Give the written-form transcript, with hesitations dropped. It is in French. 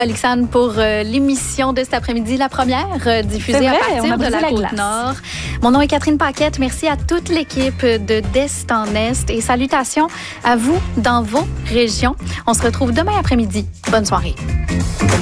Alexandre, pour l'émission de cet après-midi, la première, diffusée à partir de la Côte-Nord. Mon nom est Catherine Paquette. Merci à toute l'équipe de d'Est en Est et salutations à vous dans vos régions. On se retrouve demain après-midi. Bonne soirée.